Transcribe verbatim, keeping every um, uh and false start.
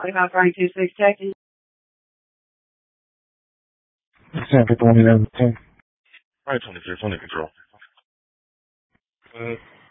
twenty-five forty-two six Texas. Sample twenty eleven ten. Right, twenty-three twenty control. Uh,